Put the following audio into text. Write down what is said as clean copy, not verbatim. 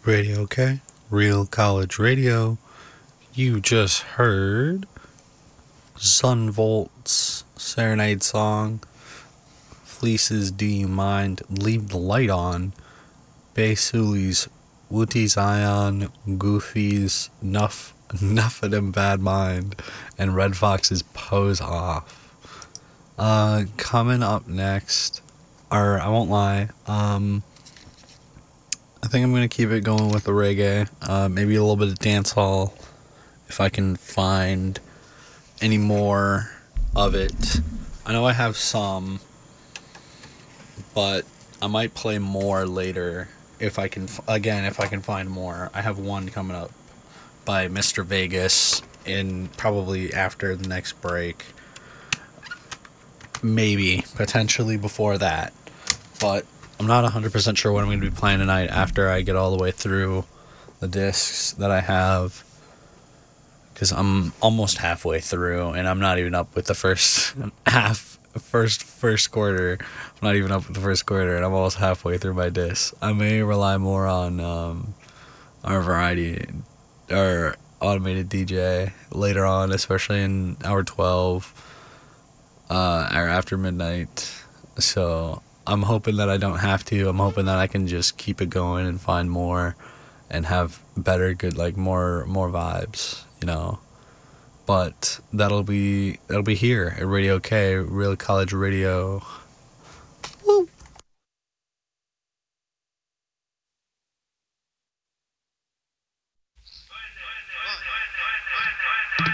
Radio OK, Real College Radio. You just heard Sunvolt's Serenade song, Fleece's Do You Mind, Leave the Light On, Bae Wooty Zion, Goofy's Nuff of Them Bad Mind, and Red Fox's Pose Off. Coming up next, or I won't lie, I think I'm going to keep it going with the reggae, maybe a little bit of dancehall, if I can find any more of it. I know I have some, but I might play more later if I can, if I can find more. I have one coming up by Mr. Vegas in probably after the next break. Maybe, potentially before that, but I'm not 100% sure what I'm going to be playing tonight after I get all the way through the discs that I have, because I'm almost halfway through, and I'm not even up with the first quarter. I'm not even up with the first quarter, and I'm almost halfway through my discs. I may rely more on our variety, our automated DJ later on, especially in hour 12, or after midnight, so I'm hoping that I don't have to. I'm hoping that I can just keep it going and find more and have better, good, like more vibes, you know. But that'll be here at Radio K, Real College Radio.